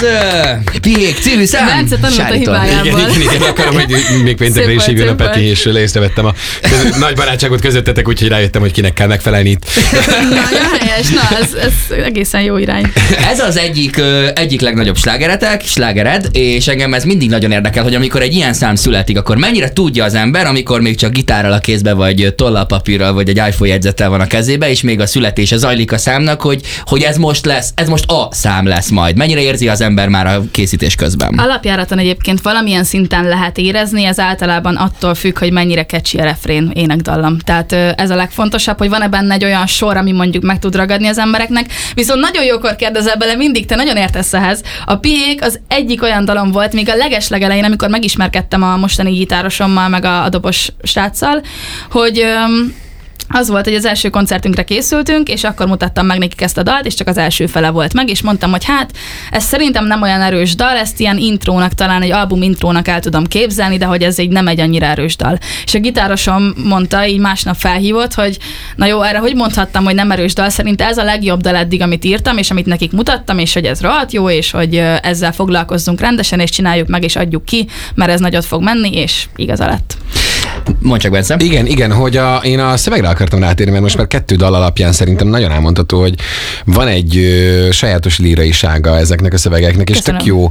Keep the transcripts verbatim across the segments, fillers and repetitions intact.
Pihék című szám. Bence tanult a hibájából. Igen, igen, igen, akarom, hogy még péntekre is hívjon a Peti, és észrevettem a köz, nagy barátságot közöttetek, úgyhogy rájöttem, hogy kinek kell megfelelni itt. Nagyon helyes, na, ez, ez egészen jó irány. Ez az egyik, egyik legnagyobb slágeretek, slágered, és engem ez mindig nagyon érdekel, hogy amikor egy ilyen szám születik, akkor mennyire tudja az ember, amikor még csak gitárral a kézbe, vagy tollal papírral, vagy egy iPhone jegyzettel van a kezébe, és még a születése zajlik a számnak, hogy, hogy ez most lesz, ez most a szám lesz majd. Mennyire érzi az ember már a készítés közben? Alapjáraton egyébként valamilyen szinten lehet érezni, ez általában attól függ, hogy mennyire catchy a refrén, énekdallam. Tehát ez a legfontosabb, hogy van-e benne egy olyan sor, ami mondjuk meg tud ragadni az embereknek. Viszont nagyon jókor kérdezel bele mindig, te nagyon értesz ehhez. A Pihék az egyik olyan dalom volt, még a legeslegelején, amikor megismerkedtem a mostani gitárosommal, meg a, a dobos sráccal, hogy öm, az volt, hogy az első koncertünkre készültünk, és akkor mutattam meg nekik ezt a dalt, és csak az első fele volt meg, és mondtam, hogy hát, ez szerintem nem olyan erős dal, ezt ilyen intrónak, talán egy album intrónak el tudom képzelni, de hogy ez így nem egy annyira erős dal. És a gitárosom mondta, így másnap felhívott, hogy na jó, erre hogy mondhattam, hogy nem erős dal, szerintem ez a legjobb dal eddig, amit írtam, és amit nekik mutattam, és hogy ez rohadt jó, és hogy ezzel foglalkozzunk rendesen, és csináljuk meg, és adjuk ki, mert ez nagyot fog menni, és igaza lett. Mondj csak, Bence. Igen, igen, hogy a, én a szövegre akartam rátérni, mert most már kettő dal alapján szerintem nagyon elmondható, hogy van egy ö, sajátos líraisága ezeknek a szövegeknek, és Köszönöm. tök jó,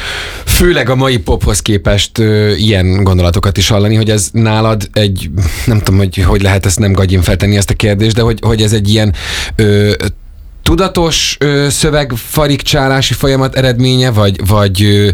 főleg a mai pophoz képest ö, ilyen gondolatokat is hallani, hogy ez nálad egy, nem tudom, hogy hogy lehet ezt nem gagyin feltenni ezt a kérdést, de hogy, hogy ez egy ilyen ö, tudatos ö, szövegfarigcsálási folyamat eredménye, vagy, vagy ö,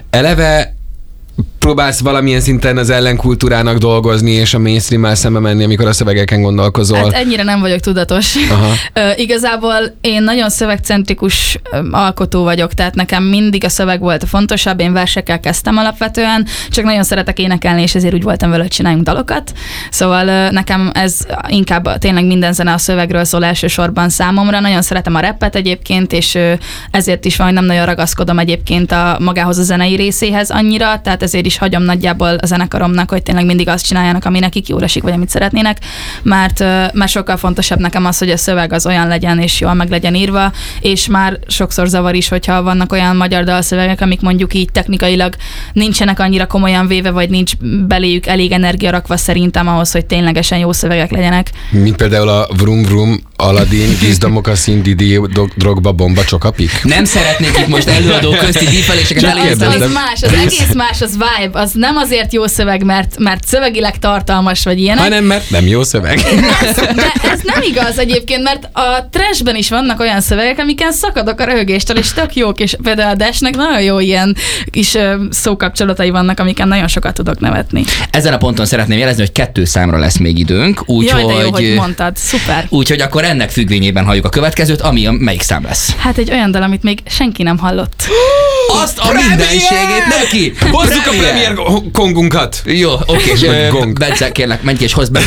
eleve próbálsz valamilyen szinten az ellenkultúrának dolgozni, és a mainstream-mel szembe menni, amikor a szövegeken gondolkozol? Hát ennyire nem vagyok tudatos. Ö, igazából én nagyon szövegcentrikus alkotó vagyok, tehát nekem mindig a szöveg volt a fontosabb, én versekkel kezdtem alapvetően, csak nagyon szeretek énekelni, és ezért úgy voltam vele, hogy csináljunk dalokat. Szóval ö, nekem ez inkább tényleg minden zene a szövegről szól elsősorban számomra. Nagyon szeretem a rappet egyébként, és ö, ezért is van, hogy nem nagyon ragaszkodom egyébként a magához a zenei részéhez annyira, tehát ezért is hagyom nagyjából a zenekaromnak, hogy tényleg mindig azt csináljanak, ami nekik jól esik, vagy amit szeretnének, mert, mert sokkal fontosabb nekem az, hogy a szöveg az olyan legyen, és jól meg legyen írva, és már sokszor zavar is, hogyha vannak olyan magyar dalszövegek, amik mondjuk így technikailag nincsenek annyira komolyan véve, vagy nincs beléjük elég energia rakva szerintem ahhoz, hogy ténylegesen jó szövegek legyenek. Mint például a Vrum Vrum, Aladdin, Gizdamokasszín, Didi, Drogba, Bomba, Csokapik? Nem szeretnék itt most előadó közti díjfeléseket elérni. Az, az más, az egész más, az vibe, az nem azért jó szöveg, mert, mert szövegileg tartalmas, vagy ilyenek. Hanem mert nem jó szöveg. Ez, de ez nem igaz egyébként, mert a trashben is vannak olyan szövegek, amiken szakadok a röhögéstől, és tök jók, és például a Dashnek nagyon jó ilyen kis szókapcsolatai vannak, amiken nagyon sokat tudok nevetni. Ezen a ponton szeretném jelezni, hogy kettő számra lesz még időnk, úgyhogy... Jaj, de jó, hogy mondtad, szuper. Úgyhogy akkor ennek függvényében halljuk a következőt, ami a melyik szám lesz. Hát egy olyan dal, amit még senki nem hallott. Azt a mindenségét neki! Hozzuk a premier kongunkat! Jó, oké, és Vagy gong. Bence, kérlek, menj ki és hozd be.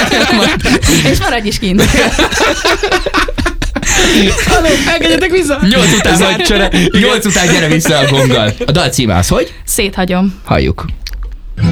És maradj is kint. Halló, engedjetek vissza! Nyolc után, nyolc után gyere vissza a gonggal. A dal címe az hogy? Széthagyom. Halljuk.